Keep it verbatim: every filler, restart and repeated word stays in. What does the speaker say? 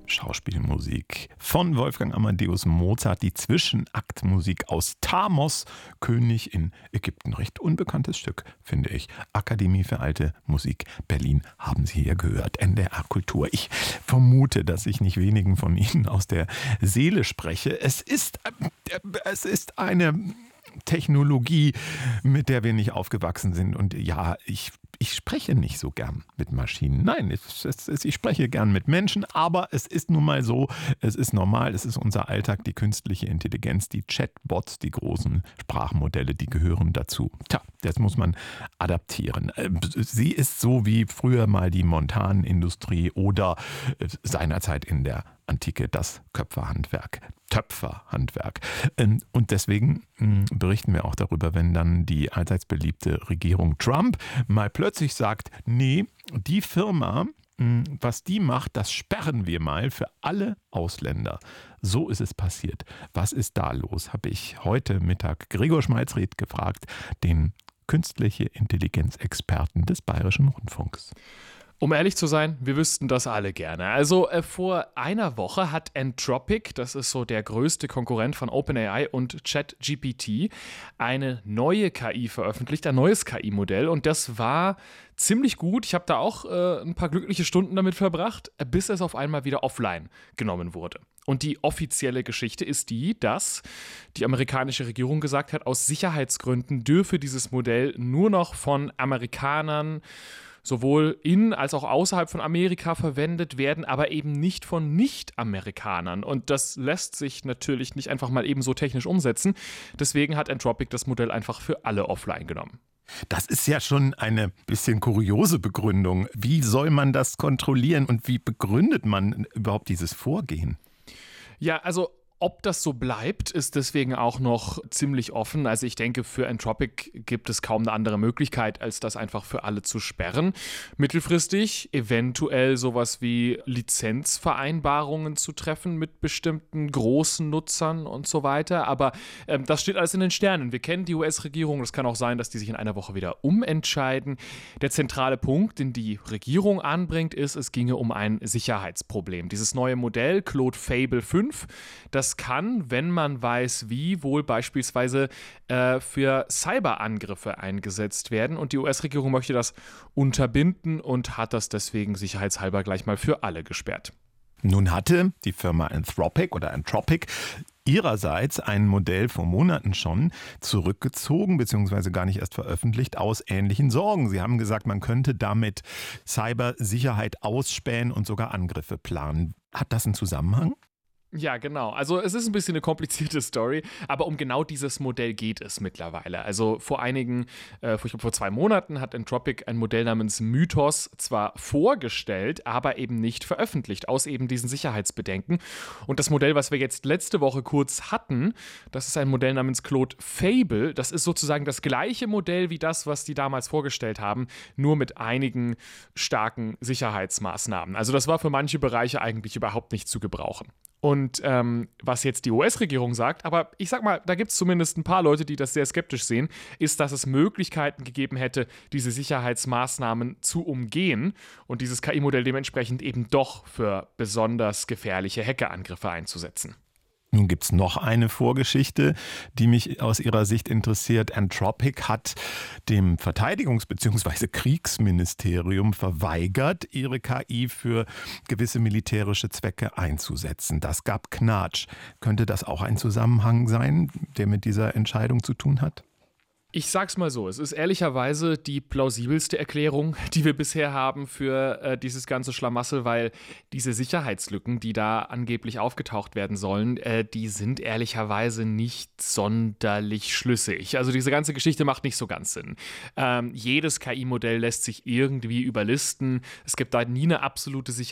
Schauspielmusik von Wolfgang Amadeus Mozart, die Zwischenaktmusik aus Thamos, König in Ägypten. Recht unbekanntes Stück, finde ich. Akademie für Alte Musik Berlin, haben Sie hier gehört. N D R Kultur. Ich vermute, dass ich nicht wenigen von Ihnen aus der Seele spreche. Es ist, äh, es ist eine Technologie, mit der wir nicht aufgewachsen sind. Und ja, ich Ich spreche nicht so gern mit Maschinen. Nein, es, es, ich spreche gern mit Menschen, aber es ist nun mal so, es ist normal, es ist unser Alltag, die künstliche Intelligenz, die Chatbots, die großen Sprachmodelle, die gehören dazu. Tja, das muss man adaptieren. Sie ist so wie früher mal die Montanindustrie oder seinerzeit in der Antike das Köpferhandwerk, Töpferhandwerk. Und deswegen berichten wir auch darüber, wenn dann die allseits beliebte Regierung Trump mal plötzlich sagt, nee, die Firma, was die macht, das sperren wir mal für alle Ausländer. So ist es passiert. Was ist da los, habe ich heute Mittag Gregor Schmalzried gefragt, den künstliche Intelligenz-Experten des Bayerischen Rundfunks. Um ehrlich zu sein, wir wüssten das alle gerne. Also äh, vor einer Woche hat Anthropic, das ist so der größte Konkurrent von OpenAI und ChatGPT, eine neue K I veröffentlicht, ein neues K I-Modell. Und das war ziemlich gut. Ich habe da auch äh, ein paar glückliche Stunden damit verbracht, bis es auf einmal wieder offline genommen wurde. Und die offizielle Geschichte ist die, dass die amerikanische Regierung gesagt hat, aus Sicherheitsgründen dürfe dieses Modell nur noch von Amerikanern sowohl in als auch außerhalb von Amerika verwendet werden, aber eben nicht von Nicht-Amerikanern. Und das lässt sich natürlich nicht einfach mal eben so technisch umsetzen. Deswegen hat Anthropic das Modell einfach für alle offline genommen. Das ist ja schon eine bisschen kuriose Begründung. Wie soll man das kontrollieren und wie begründet man überhaupt dieses Vorgehen? Ja, also ob das so bleibt, ist deswegen auch noch ziemlich offen. Also ich denke, für Anthropic gibt es kaum eine andere Möglichkeit, als das einfach für alle zu sperren. Mittelfristig eventuell sowas wie Lizenzvereinbarungen zu treffen mit bestimmten großen Nutzern und so weiter. Aber ähm, das steht alles in den Sternen. Wir kennen die U S-Regierung. Es kann auch sein, dass die sich in einer Woche wieder umentscheiden. Der zentrale Punkt, den die Regierung anbringt, ist, es ginge um ein Sicherheitsproblem. Dieses neue Modell, Claude Fable fünf, das kann, wenn man weiß wie, wohl beispielsweise äh, für Cyberangriffe eingesetzt werden. Und die U S-Regierung möchte das unterbinden und hat das deswegen sicherheitshalber gleich mal für alle gesperrt. Nun hatte die Firma Anthropic oder Anthropic ihrerseits ein Modell vor Monaten schon zurückgezogen bzw. gar nicht erst veröffentlicht aus ähnlichen Sorgen. Sie haben gesagt, man könnte damit Cybersicherheit ausspähen und sogar Angriffe planen. Hat das einen Zusammenhang? Ja, genau. Also es ist ein bisschen eine komplizierte Story, aber um genau dieses Modell geht es mittlerweile. Also vor einigen, äh, ich glaube vor zwei Monaten hat Anthropic ein Modell namens Mythos zwar vorgestellt, aber eben nicht veröffentlicht, aus eben diesen Sicherheitsbedenken. Und das Modell, was wir jetzt letzte Woche kurz hatten, das ist ein Modell namens Claude Fable. Das ist sozusagen das gleiche Modell wie das, was die damals vorgestellt haben, nur mit einigen starken Sicherheitsmaßnahmen. Also das war für manche Bereiche eigentlich überhaupt nicht zu gebrauchen. Und ähm, was jetzt die U S-Regierung sagt, aber ich sag mal, da gibt es zumindest ein paar Leute, die das sehr skeptisch sehen, ist, dass es Möglichkeiten gegeben hätte, diese Sicherheitsmaßnahmen zu umgehen und dieses K I-Modell dementsprechend eben doch für besonders gefährliche Hackerangriffe einzusetzen. Nun gibt es noch eine Vorgeschichte, die mich aus Ihrer Sicht interessiert. Anthropic hat dem Verteidigungs- bzw. Kriegsministerium verweigert, ihre K I für gewisse militärische Zwecke einzusetzen. Das gab Knatsch. Könnte das auch ein Zusammenhang sein, der mit dieser Entscheidung zu tun hat? Ich sag's mal so, es ist ehrlicherweise die plausibelste Erklärung, die wir bisher haben für äh, dieses ganze Schlamassel, weil diese Sicherheitslücken, die da angeblich aufgetaucht werden sollen, äh, die sind ehrlicherweise nicht sonderlich schlüssig. Also diese ganze Geschichte macht nicht so ganz Sinn. Ähm, jedes K I-Modell lässt sich irgendwie überlisten. Es gibt da nie eine absolute Sicherheit.